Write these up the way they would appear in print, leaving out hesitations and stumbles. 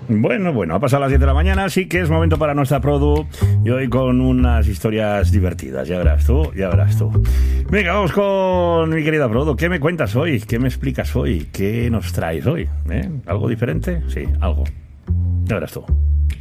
Bueno, ha pasado las 10 de la mañana, así que es momento para nuestra produ y hoy con unas historias divertidas, ya verás tú. Venga, vamos con mi querida produ. ¿Qué me cuentas hoy? ¿Qué me explicas hoy? ¿Qué nos traes hoy? ¿Algo diferente? Sí, algo. Ya verás tú.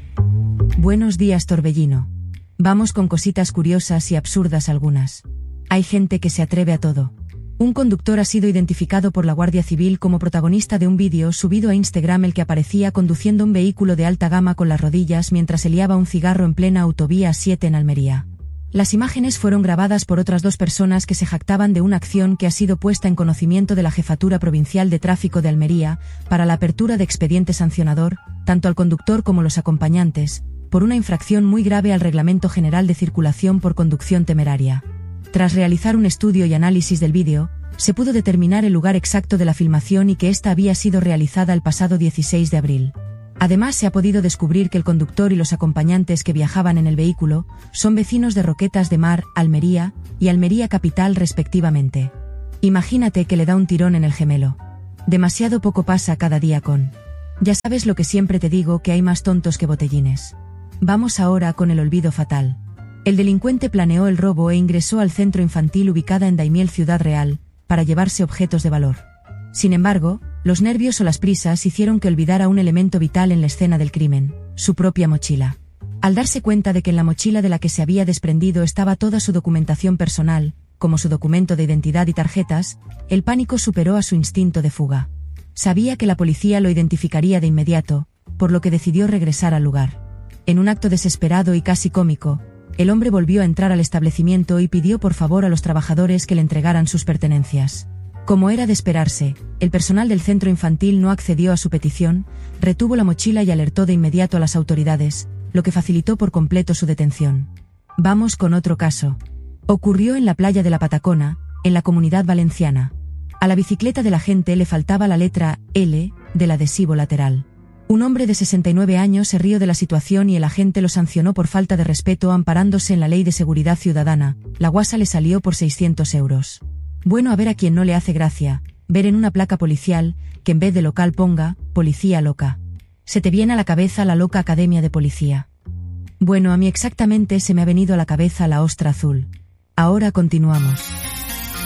Buenos días, Torbellino. Vamos con cositas curiosas y absurdas algunas. Hay gente que se atreve a todo. Un conductor ha sido identificado por la Guardia Civil como protagonista de un vídeo subido a Instagram el que aparecía conduciendo un vehículo de alta gama con las rodillas mientras se liaba un cigarro en plena autovía 7 en Almería. Las imágenes fueron grabadas por otras dos personas que se jactaban de una acción que ha sido puesta en conocimiento de la Jefatura Provincial de Tráfico de Almería para la apertura de expediente sancionador, tanto al conductor como los acompañantes, por una infracción muy grave al Reglamento General de Circulación por conducción temeraria. Tras realizar un estudio y análisis del vídeo, se pudo determinar el lugar exacto de la filmación y que ésta había sido realizada el pasado 16 de abril. Además, se ha podido descubrir que el conductor y los acompañantes que viajaban en el vehículo son vecinos de Roquetas de Mar, Almería, y Almería Capital respectivamente. Imagínate que le da un tirón en el gemelo. Demasiado poco pasa cada día con... Ya sabes lo que siempre te digo, que hay más tontos que botellines. Vamos ahora con el olvido fatal. El delincuente planeó el robo e ingresó al centro infantil ubicada en Daimiel, Ciudad Real, para llevarse objetos de valor. Sin embargo, los nervios o las prisas hicieron que olvidara un elemento vital en la escena del crimen, su propia mochila. Al darse cuenta de que en la mochila de la que se había desprendido estaba toda su documentación personal, como su documento de identidad y tarjetas, el pánico superó a su instinto de fuga. Sabía que la policía lo identificaría de inmediato, por lo que decidió regresar al lugar. En un acto desesperado y casi cómico, el hombre volvió a entrar al establecimiento y pidió por favor a los trabajadores que le entregaran sus pertenencias. Como era de esperarse, el personal del centro infantil no accedió a su petición, retuvo la mochila y alertó de inmediato a las autoridades, lo que facilitó por completo su detención. Vamos con otro caso. Ocurrió en la playa de la Patacona, en la Comunidad Valenciana. A la bicicleta del agente le faltaba la letra L del adhesivo lateral. Un hombre de 69 años se rió de la situación y el agente lo sancionó por falta de respeto amparándose en la Ley de Seguridad Ciudadana. La guasa le salió por 600 euros. Bueno, a ver a quien no le hace gracia ver en una placa policial que en vez de local ponga policía loca. Se te viene a la cabeza la loca Academia de Policía. Bueno, a mí exactamente se me ha venido a la cabeza la ostra azul. Ahora continuamos.